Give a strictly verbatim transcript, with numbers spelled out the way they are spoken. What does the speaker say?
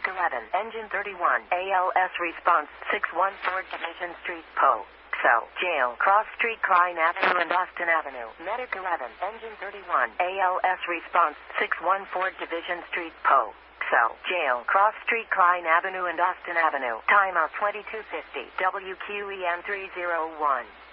Medic eleven, Engine thirty-one, A L S response, six one four Division Street, Po. So, Jail, Cross Street, Klein Avenue and Austin Avenue. Medic eleven, Engine thirty-one, A L S response, six one four Division Street, Po. So, Jail, Cross Street, Klein Avenue and Austin Avenue. Timeout twenty-two fifty, W Q E N three oh one.